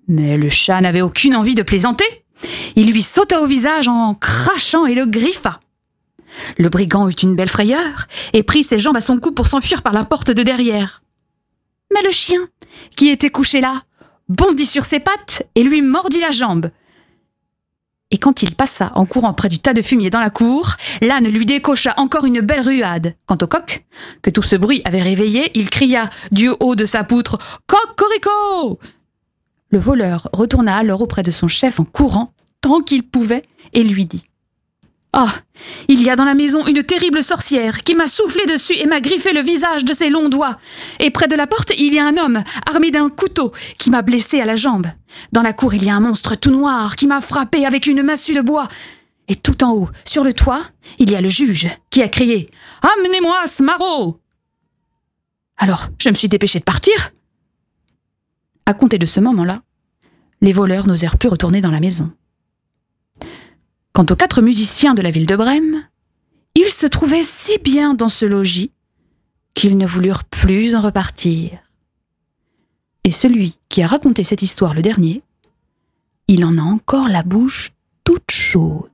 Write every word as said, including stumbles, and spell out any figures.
Mais le chat n'avait aucune envie de plaisanter. Il lui sauta au visage en crachant et le griffa. Le brigand eut une belle frayeur et prit ses jambes à son cou pour s'enfuir par la porte de derrière. Mais le chien, qui était couché là, bondit sur ses pattes et lui mordit la jambe. Et quand il passa en courant près du tas de fumier dans la cour, l'âne lui décocha encore une belle ruade. Quant au coq, que tout ce bruit avait réveillé, il cria du haut de sa poutre « Cocorico !» Le voleur retourna alors auprès de son chef en courant, tant qu'il pouvait, et lui dit « Ah, il y a dans la maison une terrible sorcière qui m'a soufflé dessus et m'a griffé le visage de ses longs doigts. Et près de la porte, il y a un homme armé d'un couteau qui m'a blessé à la jambe. Dans la cour, il y a un monstre tout noir qui m'a frappé avec une massue de bois. Et tout en haut, sur le toit, il y a le juge qui a crié « Amenez-moi ce maraud !» Alors, je me suis dépêchée de partir. À compter de ce moment-là, les voleurs n'osèrent plus retourner dans la maison. Quant aux quatre musiciens de la ville de Brême, ils se trouvaient si bien dans ce logis qu'ils ne voulurent plus en repartir. Et celui qui a raconté cette histoire le dernier, il en a encore la bouche toute chaude.